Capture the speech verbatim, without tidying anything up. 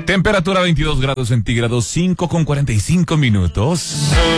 Temperatura veintidós grados centígrados, cinco con cuarenta y cinco minutos.